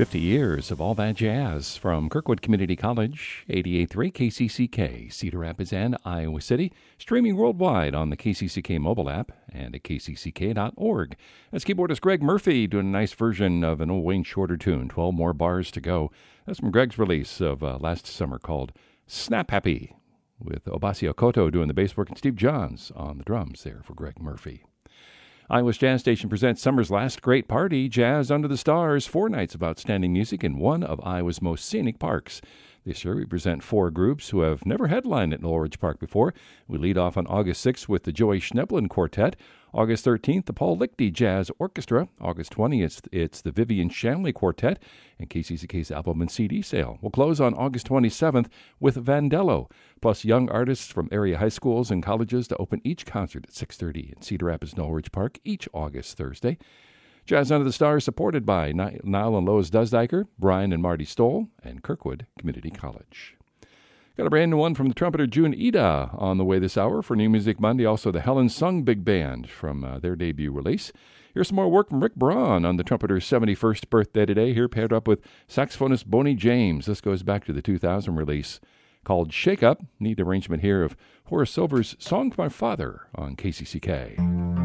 50 years of all that jazz from Kirkwood Community College, 88.3 KCCK, Cedar Rapids and Iowa City, streaming worldwide on the KCCK mobile app and at kcck.org. That's keyboardist Greg Murphy doing a nice version of an old Wayne Shorter tune, 12 More Bars to Go. That's from Greg's release of last summer called Snap Happy, with Obasi Okoto doing the bass work and Steve Johns on the drums there for Greg Murphy. Iowa's Jazz Station presents summer's last great party, Jazz Under the Stars, 4 nights of outstanding music in one of Iowa's most scenic parks. This year we present 4 groups who have never headlined at Norridge Park before. We lead off on August 6th with the Joey Schneblin Quartet. August 13th, the Paul Lichty Jazz Orchestra. August 20th, it's the Vivian Shanley Quartet and KCCK's album and CD sale. We'll close on August 27th with Vandello, plus young artists from area high schools and colleges to open each concert at 6:30 in Cedar Rapids, Norridge Park each August Thursday. Jazz Under the Stars supported by Niall and Lois Dusdiker, Brian and Marty Stoll, and Kirkwood Community College. Got a brand new one from the trumpeter June Ida on the way this hour for New Music Monday. Also the Helen Sung Big Band from their debut release. Here's some more work from Rick Braun on the trumpeter's 71st birthday today, here paired up with saxophonist Boney James. This goes back to the 2000 release called Shake Up. Neat arrangement here of Horace Silver's Song to My Father on KCCK.